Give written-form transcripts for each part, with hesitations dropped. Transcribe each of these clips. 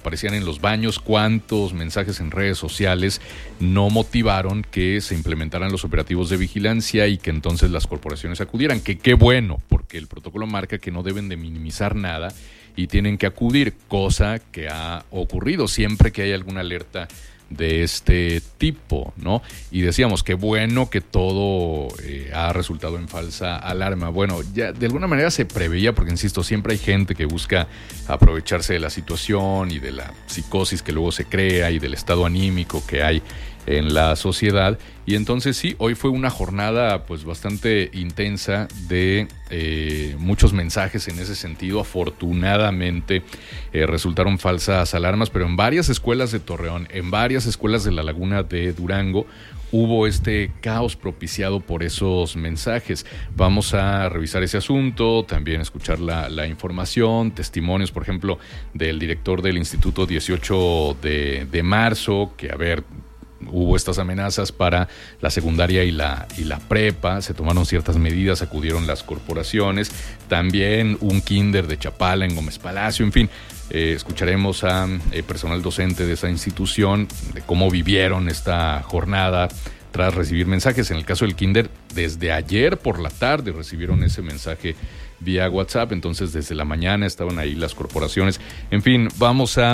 aparecían en los baños, cuántos mensajes en redes sociales no motivaron que se implementaran los operativos de vigilancia y que entonces las corporaciones acudieran. Que qué bueno, porque el protocolo marca que no deben de minimizar nada y tienen que acudir, cosa que ha ocurrido siempre que hay alguna alerta de este tipo, ¿no? Y decíamos, qué bueno que todo ha resultado en falsa alarma. Bueno, ya de alguna manera se preveía, porque insisto, siempre hay gente que busca aprovecharse de la situación y de la psicosis que luego se crea y del estado anímico que hay en la sociedad. Y entonces sí, hoy fue una jornada pues bastante intensa de muchos mensajes en ese sentido. Afortunadamente resultaron falsas alarmas, pero en varias escuelas de Torreón, en varias escuelas de la Laguna de Durango, hubo este caos propiciado por esos mensajes. Vamos a revisar ese asunto, también escuchar la información, testimonios, por ejemplo, del director del Instituto 18 de marzo, que hubo estas amenazas para la secundaria y la prepa, se tomaron ciertas medidas, acudieron las corporaciones, también un kinder de Chapala en Gómez Palacio, en fin, escucharemos a personal docente de esa institución de cómo vivieron esta jornada tras recibir mensajes. En el caso del kinder, desde ayer por la tarde recibieron ese mensaje vía WhatsApp, entonces desde la mañana estaban ahí las corporaciones. En fin, vamos a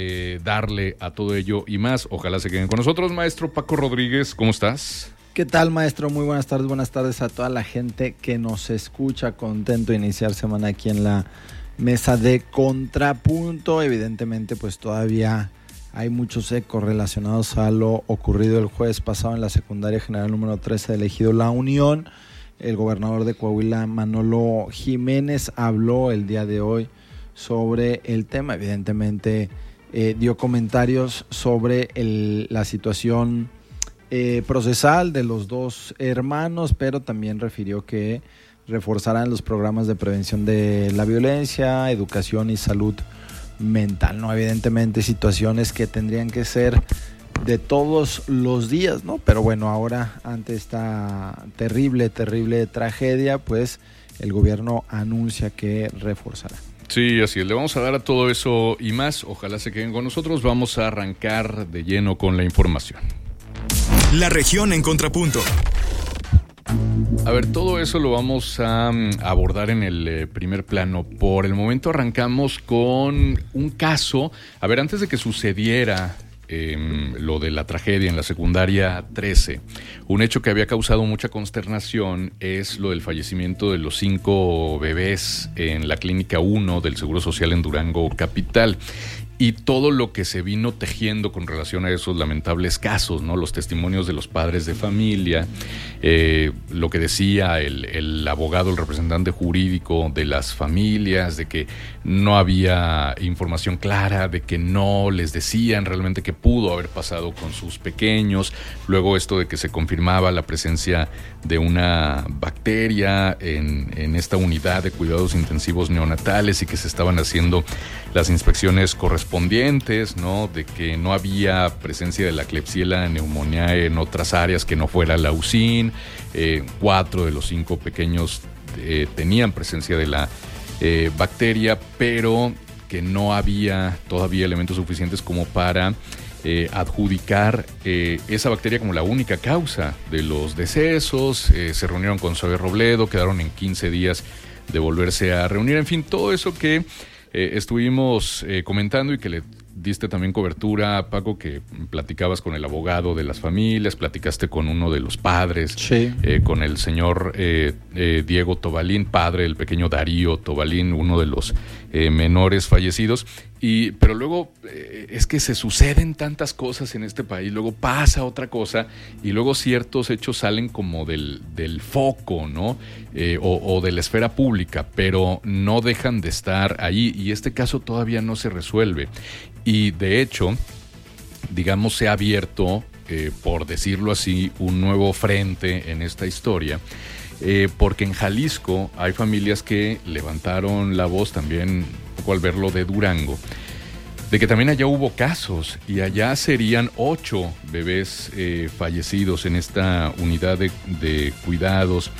darle a todo ello y más. Ojalá se queden con nosotros. Maestro Paco Rodríguez, ¿cómo estás? ¿Qué tal, maestro? Muy buenas tardes a toda la gente que nos escucha. Contento de iniciar semana aquí en la mesa de Contrapunto. Evidentemente, pues todavía hay muchos ecos relacionados a lo ocurrido el jueves pasado en la secundaria general número 13 del ejido La Unión. El gobernador de Coahuila, Manolo Jiménez, habló el día de hoy sobre el tema. Evidentemente dio comentarios sobre la situación procesal de los dos hermanos, pero también refirió que reforzarán los programas de prevención de la violencia, educación y salud mental, ¿no? Evidentemente situaciones que tendrían que ser de todos los días, ¿no? Pero bueno, ahora ante esta terrible tragedia, pues el gobierno anuncia que reforzará. Sí, así es. Le vamos a dar a todo eso y más. Ojalá se queden con nosotros. Vamos a arrancar de lleno con la información. La región en Contrapunto. A ver, todo eso lo vamos a abordar en el primer plano. Por el momento arrancamos con un caso. A ver, antes de que sucediera lo de la tragedia en la secundaria 13, un hecho que había causado mucha consternación es lo del fallecimiento de los 5 bebés en la Clínica 1 del Seguro Social en Durango Capital. Y todo lo que se vino tejiendo con relación a esos lamentables casos, ¿no? Los testimonios de los padres de familia, lo que decía el abogado, el representante jurídico de las familias, de que no había información clara, de que no les decían realmente qué pudo haber pasado con sus pequeños. Luego esto de que se confirmaba la presencia de una bacteria en esta unidad de cuidados intensivos neonatales y que se estaban haciendo las inspecciones correspondientes, ¿no? De que no había presencia de la Klebsiella pneumoniae en otras áreas que no fuera la UCIN. 4 de los 5 pequeños tenían presencia de la bacteria, pero que no había todavía elementos suficientes como para adjudicar esa bacteria como la única causa de los decesos. Se reunieron con Zoe Robledo, quedaron en 15 días de volverse a reunir. En fin, todo eso que estuvimos comentando y que le diste también cobertura, Paco, que platicabas con el abogado de las familias, platicaste con uno de los padres, sí. Con el señor Diego Tobalín, padre del pequeño Darío Tobalín, uno de los menores fallecidos. Pero luego es que se suceden tantas cosas en este país, luego pasa otra cosa y luego ciertos hechos salen como del foco, ¿no? O de la esfera pública, pero no dejan de estar ahí, y este caso todavía no se resuelve. Y de hecho, digamos, se ha abierto, por decirlo así, un nuevo frente en esta historia, porque en Jalisco hay familias que levantaron la voz también, un poco al ver lo de Durango, de que también allá hubo casos, y allá serían 8 bebés fallecidos en esta unidad de cuidados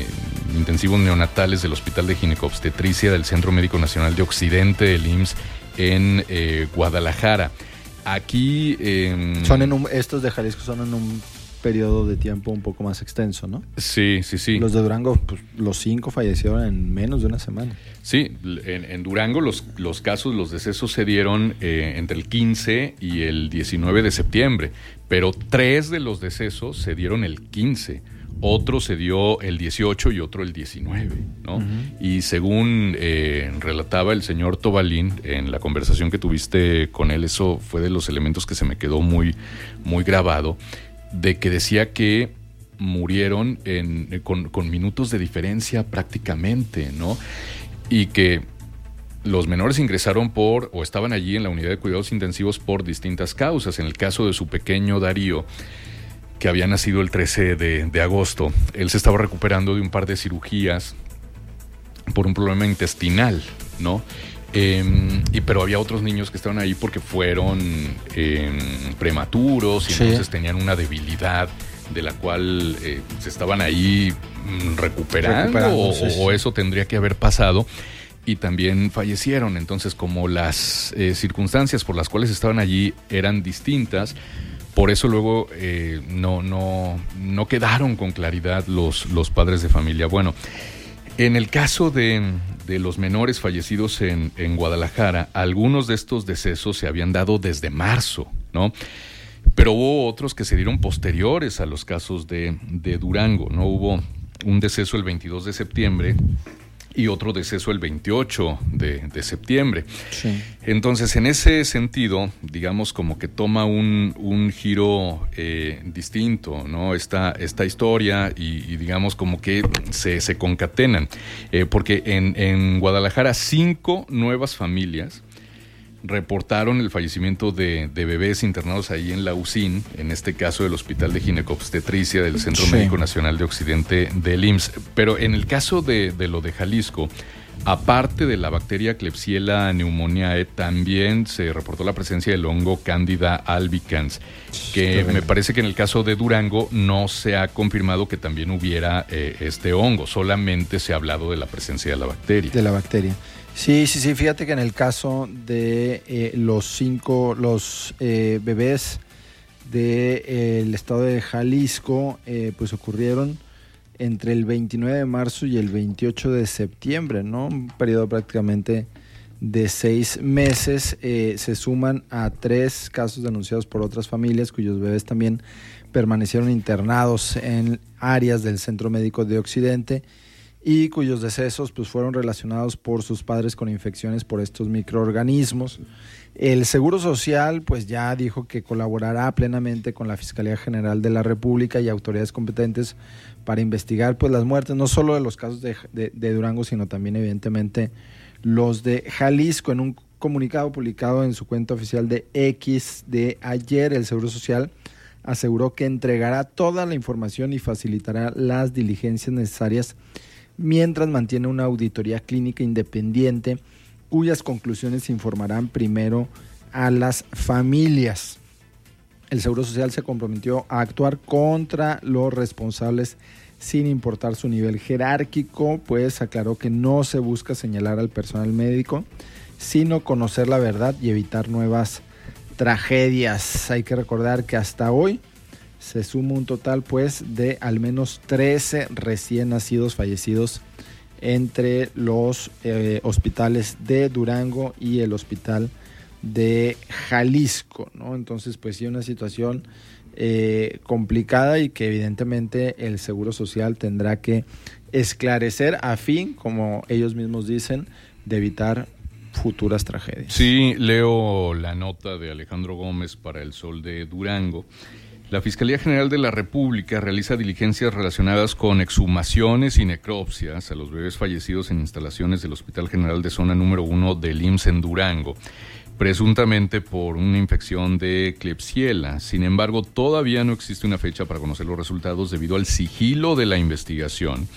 intensivos neonatales del Hospital de Ginecobstetricia del Centro Médico Nacional de Occidente, del IMSS, en Guadalajara. Aquí... estos de Jalisco son en un periodo de tiempo un poco más extenso, ¿no? Sí. Los de Durango, pues, los 5 fallecieron en menos de una semana. Sí, en Durango los casos, los decesos se dieron entre el 15 y el 19 de septiembre, pero 3 de los decesos se dieron el 15. Otro se dio el 18 y otro el 19, ¿no? Uh-huh. Y según relataba el señor Tobalín en la conversación que tuviste con él, eso fue de los elementos que se me quedó muy, muy grabado, de que decía que murieron con minutos de diferencia prácticamente, ¿no? Y que los menores ingresaron o estaban allí en la unidad de cuidados intensivos por distintas causas. En el caso de su pequeño Darío, que había nacido el 13 de agosto, él se estaba recuperando de un par de cirugías por un problema intestinal, ¿no? Pero había otros niños que estaban ahí porque fueron prematuros y entonces tenían una debilidad de la cual se estaban ahí recuperando o eso tendría que haber pasado, y también fallecieron. Entonces, como las circunstancias por las cuales estaban allí eran distintas, por eso luego no quedaron con claridad los padres de familia. Bueno, en el caso de los menores fallecidos en Guadalajara, algunos de estos decesos se habían dado desde marzo, ¿no? Pero hubo otros que se dieron posteriores a los casos de Durango, ¿no? Hubo un deceso el 22 de septiembre y otro deceso el 28 de septiembre. Sí. Entonces, en ese sentido, digamos, como que toma un giro distinto, ¿no? Esta historia y digamos como que se concatenan. Porque en Guadalajara 5 nuevas familias reportaron el fallecimiento de bebés internados ahí en la UCIN, en este caso del Hospital de Ginecobstetricia del Centro Médico Nacional de Occidente del IMSS. Pero en el caso de lo de Jalisco, aparte de la bacteria Klebsiella pneumoniae, también se reportó la presencia del hongo Candida albicans, que me parece que en el caso de Durango no se ha confirmado que también hubiera este hongo, solamente se ha hablado de la presencia de la bacteria. De la bacteria. Sí, fíjate que en el caso de los bebés del estado de Jalisco, pues ocurrieron entre el 29 de marzo y el 28 de septiembre, ¿no? Un periodo prácticamente de 6 meses. Se suman a 3 casos denunciados por otras familias cuyos bebés también permanecieron internados en áreas del Centro Médico de Occidente y cuyos decesos pues fueron relacionados por sus padres con infecciones por estos microorganismos. El Seguro Social pues ya dijo que colaborará plenamente con la Fiscalía General de la República y autoridades competentes para investigar pues las muertes, no solo de los casos de Durango, sino también evidentemente los de Jalisco. En un comunicado publicado en su cuenta oficial de X de ayer, el Seguro Social aseguró que entregará toda la información y facilitará las diligencias necesarias mientras mantiene una auditoría clínica independiente cuyas conclusiones informarán primero a las familias. El Seguro Social se comprometió a actuar contra los responsables sin importar su nivel jerárquico, pues aclaró que no se busca señalar al personal médico, sino conocer la verdad y evitar nuevas tragedias. Hay que recordar que hasta hoy se suma un total pues de al menos 13 recién nacidos fallecidos entre los hospitales de Durango y el hospital de Jalisco, ¿no? Entonces pues sí, una situación complicada y que evidentemente el Seguro Social tendrá que esclarecer a fin, como ellos mismos dicen, de evitar futuras tragedias. Sí, leo la nota de Alejandro Gómez para El Sol de Durango. La Fiscalía General de la República realiza diligencias relacionadas con exhumaciones y necropsias a los bebés fallecidos en instalaciones del Hospital General de Zona número 1 del IMSS en Durango, presuntamente por una infección de Klebsiella. Sin embargo, todavía no existe una fecha para conocer los resultados debido al sigilo de la investigación